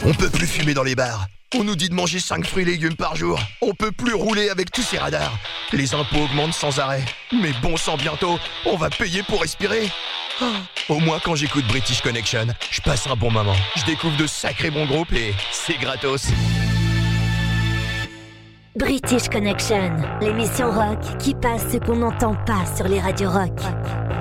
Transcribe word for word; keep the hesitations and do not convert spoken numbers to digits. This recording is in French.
On peut plus fumer dans les bars. On nous dit de manger cinq fruits et légumes par jour. On peut plus rouler avec tous ces radars. Les impôts augmentent sans arrêt. Mais bon sang, bientôt, on va payer pour respirer. Oh. Au moins quand j'écoute British Connection, je passe un bon moment. Je découvre de sacrés bons groupes et c'est gratos. British Connection, l'émission rock qui passe ce qu'on n'entend pas sur les radios rock.